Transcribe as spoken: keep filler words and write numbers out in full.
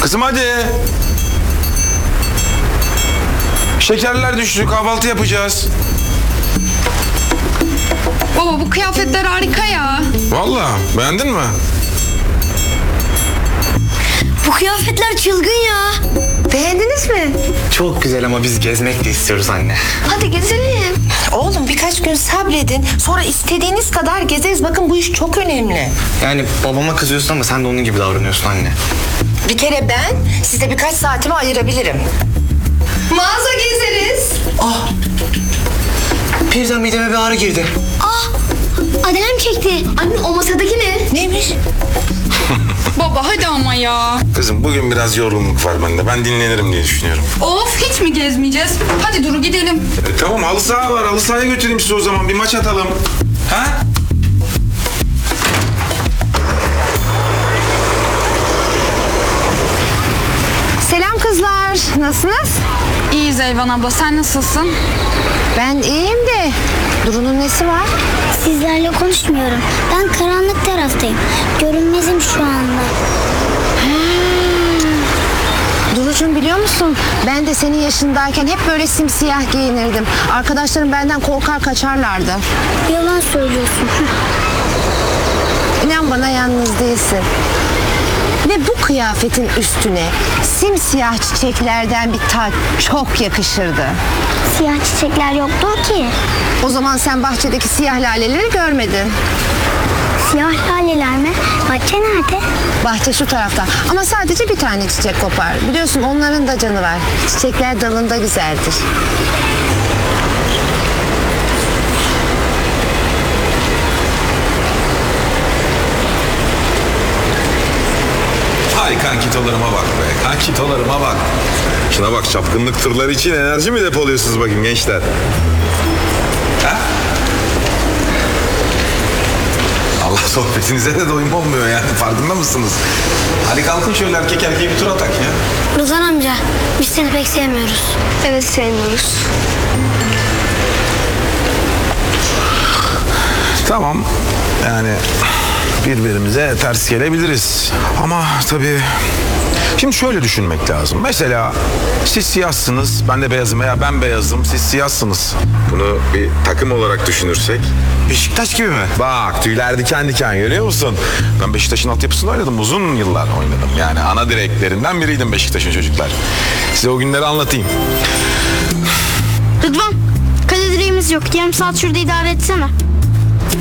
Kızım hadi. Şekerler düştü, kahvaltı yapacağız. Baba bu kıyafetler harika ya. Vallahi beğendin mi? Bu kıyafetler çılgın ya. Beğendiniz mi? Çok güzel ama biz gezmek de istiyoruz anne. Hadi gezelim. Oğlum birkaç gün sabredin. Sonra istediğiniz kadar gezeriz. Bakın bu iş çok önemli. Yani babama kızıyorsun ama sen de onun gibi davranıyorsun anne. Bir kere ben size birkaç saatimi ayırabilirim. Mağaza gezeriz. Ah! Birden mideme bir ağrı girdi. Ah! Adem çekti. Anne o masadaki ne? Neymiş? Baba hadi ama ya. Kızım bugün biraz yorgunluk var bende. Ben dinlenirim diye düşünüyorum. Of hiç mi gezmeyeceğiz? Hadi Duru gidelim. E, tamam halı saha var. Halı sahaya götüreyim sizi o zaman. Bir maç atalım. Ha? Selam kızlar. Nasılsınız? İyiyiz Elvan abla, sen nasılsın? Ben iyiyim de Duru'nun nesi var? Sizlerle konuşmuyorum. Ben karanlık taraftayım. Görünmezim şu anda. Duru'cum biliyor musun? Ben de senin yaşındayken hep böyle simsiyah giyinirdim. Arkadaşlarım benden korkar kaçarlardı. Yalan söylüyorsun. İnan bana yalnız değilsin. Ve bu kıyafetin üstüne simsiyah çiçeklerden bir taç çok yakışırdı. Siyah çiçekler yoktur ki. O zaman sen bahçedeki siyah laleleri görmedin. Siyah laleler mi? Bahçe nerede? Bahçe şu tarafta ama sadece bir tane çiçek kopar. Biliyorsun onların da canı var. Çiçekler dalında güzeldir. Ay kankitolarıma bak be. Kankitolarıma bak. Şuna bak, çapkınlık tırları için enerji mi depoluyorsunuz bakayım gençler? Ha? Allah sohbetinize de doyum olmuyor yani, farkında mısınız? Hadi kalkın şöyle erkek erkeğe bir tur atak ya. Rızan amca, biz seni pek sevmiyoruz. Evet sevmiyoruz. Tamam yani birbirimize ters gelebiliriz. Ama tabii şimdi şöyle düşünmek lazım. Mesela siz siyahsınız, ben de beyazım veya ben beyazım, siz siyahsınız. Bunu bir takım olarak düşünürsek. Beşiktaş gibi mi? Bak tüyler diken diken, görüyor musun? Ben Beşiktaş'ın altyapısında oynadım, uzun yıllar oynadım. Yani ana direklerinden biriydim Beşiktaş'ın çocuklar. Size o günleri anlatayım. Rıdvan, kale direğimiz yok. Yarım saat şurada idare etsene.